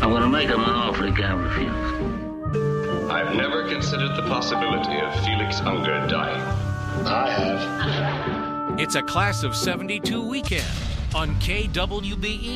I'm going to make him an offer he can't refuse. I've never considered the possibility of Felix Unger dying. I have. It's a Class of 72 weekend on KWBE.